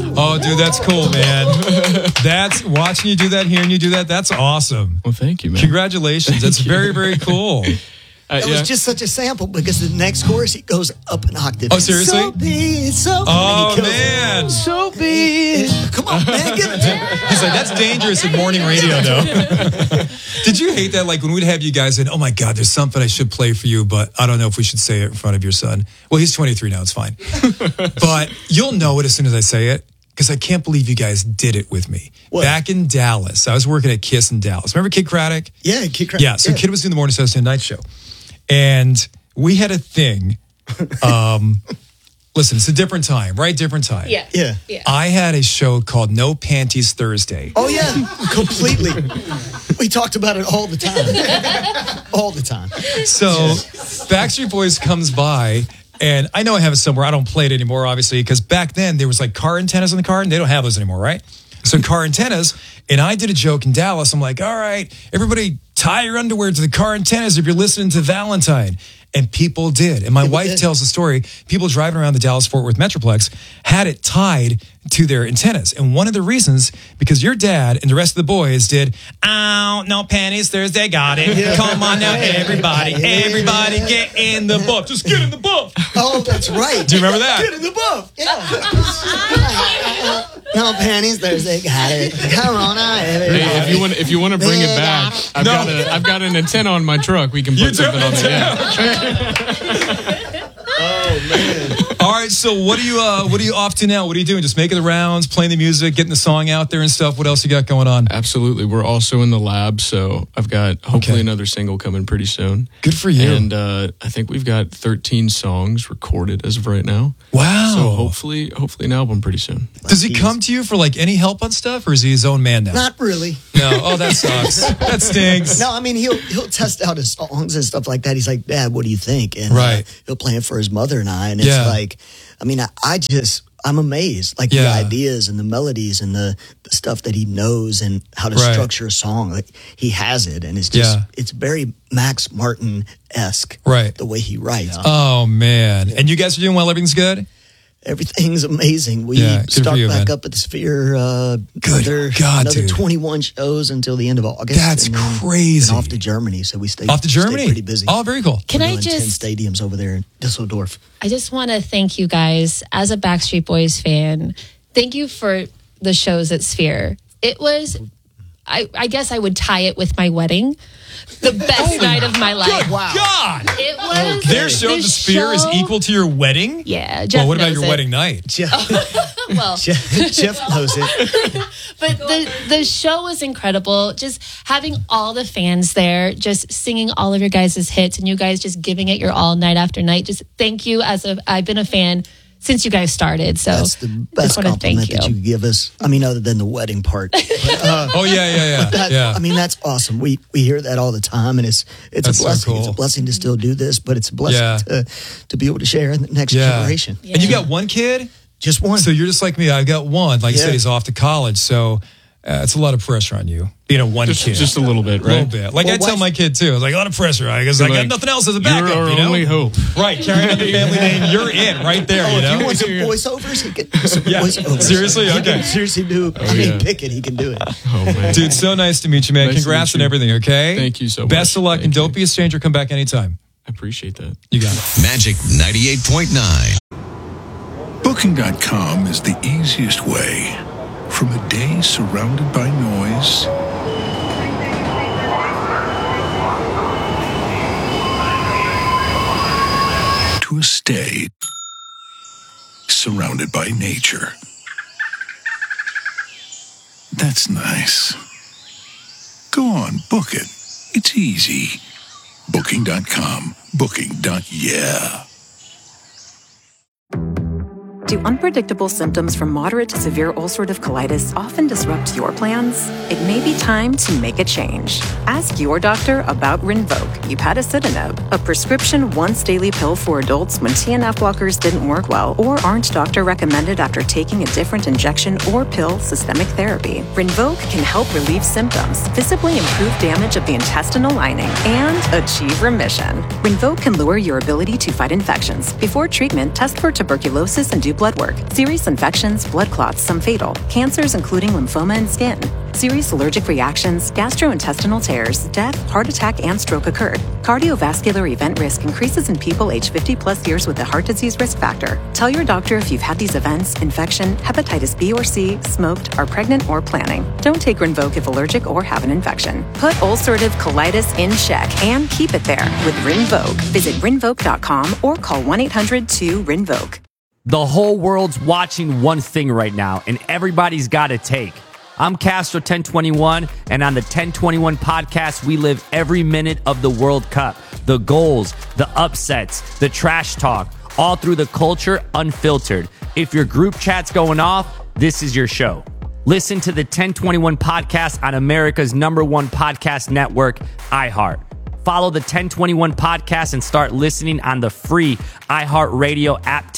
Oh, dude, that's cool, man. That's watching you do that, hearing you do that. That's awesome. Well, thank you, man. Congratulations. That's very, very cool. That was just such a sample because the next chorus, he goes up an octave. Oh, seriously? So be it, so Oh, and he man. goes, so be it. Come on, man, give it to me. He's like, that's dangerous in morning radio, though. Did you hate that? Like when we'd have you guys in, oh my God, there's something I should play for you, but I don't know if we should say it in front of your son. Well, he's 23 now. It's fine. But you'll know it as soon as I say it because I can't believe you guys did it with me. What? Back in Dallas, I was working at KISS in Dallas. Remember Kid Craddock? Yeah, Kid Craddock. Yeah, so Kid was doing the morning show, the night show. And we had a thing. Listen, it's a different time, right? Different time. Yeah. Yeah. I had a show called No Panties Thursday. Oh, yeah, completely. We talked about it all the time. All the time. So Backstreet Boys comes by, and I know I have it somewhere. I don't play it anymore, obviously, because back then there was like car antennas in the car, and they don't have those anymore, right? So car antennas, and I did a joke in Dallas. I'm like, all right, everybody tie your underwear to the car antennas if you're listening to Valentine. And people did. And my wife tells the story. People driving around the Dallas-Fort Worth Metroplex had it tied to their antennas. And one of the reasons, because your dad and the rest of the boys did, oh, no panties Thursday, got it. Yeah. Come on now, everybody get in the buff. Just get in the buff. Oh, that's right. Do you remember that? Get in the buff. Yeah. No panties Thursday, got it. Come on now, everybody. Hey, if you want to bring it back, I've got an antenna on my truck. We can put something on it. Yeah. Oh man! All right, so what are you off to now? What are you doing? Just making the rounds, playing the music, getting the song out there and stuff. What else you got going on? Absolutely, we're also in the lab, so I've got hopefully another single coming pretty soon. Good for you. And I think we've got 13 songs recorded as of right now. Wow! So hopefully an album pretty soon. Does he come to you for like any help on stuff, or is he his own man now? Not really. No. Oh, that sucks. That stinks. No, I mean he'll test out his songs and stuff like that. He's like, Dad, what do you think? And he'll play it for his mother and I. And it's like, I mean, I'm amazed, like the ideas and the melodies and the stuff that he knows and how to structure a song. Like he has it, and it's just it's very Max Martin-esque, the way he writes. Oh man! And you guys are doing well. Everything's good. Everything's amazing. We start back up at the Sphere. Another 21 shows until the end of August. That's crazy. And off to Germany, so we stay pretty busy. Oh, very cool. Can I 10 stadiums over there in Düsseldorf. I just want to thank you guys as a Backstreet Boys fan. Thank you for the shows at Sphere. It was, I guess I would tie it with my wedding. The best night of my life. Good God. It was. Their show, The Sphere, is equal to your wedding? Yeah. Jeff what about knows your wedding night? Jeff knows it. But the show was incredible. Just having all the fans there, just singing all of your guys' hits, and you guys just giving it your all night after night. Just thank you. I've been a fan since you guys started. So that's the best compliment that you give us. I mean, other than the wedding part. But, yeah. I mean, that's awesome. We hear that all the time, and it's a blessing. So cool. It's a blessing to still do this, but it's a blessing to be able to share in the next generation. Yeah. And you got one kid? Just one. So you're just like me. I've got one. Like you said, he's off to college. So it's a lot of pressure on you being a kid. Just a little bit, right? A little bit. Like I tell my kid too. It's like a lot of pressure. Because I got nothing else as a backup. You're our only hope. Right. Carrying on the family name. You're in right there. If you want some voiceovers, he can do some voiceovers. Seriously? He Okay. can seriously do. Pick it. He can do it. Oh man, dude, so nice to meet you, man. Nice Congrats on everything. Okay. Thank you so much. Best of luck, and don't be a stranger. Come back anytime. I appreciate that. You got it. Magic 98.9. Booking.com is the easiest way from a day surrounded by noise to a stay surrounded by nature. That's nice. Go on, book it. It's easy. Booking.com. Booking.yeah. Do unpredictable symptoms from moderate to severe ulcerative colitis often disrupt your plans? It may be time to make a change. Ask your doctor about Rinvoq, upadacitinib, a prescription once-daily pill for adults when TNF blockers didn't work well or aren't doctor-recommended after taking a different injection or pill systemic therapy. Rinvoq can help relieve symptoms, visibly improve damage of the intestinal lining, and achieve remission. Rinvoq can lower your ability to fight infections. Before treatment, test for tuberculosis and duplicate blood work, serious infections, blood clots, some fatal, cancers including lymphoma and skin, serious allergic reactions, gastrointestinal tears, death, heart attack, and stroke occurred. Cardiovascular event risk increases in people age 50 plus years with a heart disease risk factor. Tell your doctor if you've had these events, infection, hepatitis B or C, smoked, are pregnant, or planning. Don't take Rinvoq if allergic or have an infection. Put ulcerative colitis in check and keep it there with Rinvoq. Visit Rinvoq.com or call 1-800-2-RINVOQ. The whole world's watching one thing right now, and everybody's got a take. I'm Castro 1021, and on the 1021 podcast, we live every minute of the World Cup. The goals, the upsets, the trash talk, all through the culture unfiltered. If your group chat's going off, this is your show. Listen to the 1021 podcast on America's #1 podcast network, iHeart. Follow the 1021 podcast and start listening on the free iHeartRadio app today.